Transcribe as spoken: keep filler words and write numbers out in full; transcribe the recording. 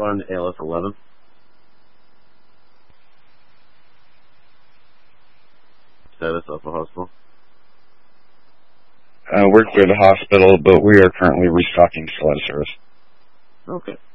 one, A L S eleven. Status of the hospital. Uh, we're clear the hospital, but we are currently restocking select service. Okay.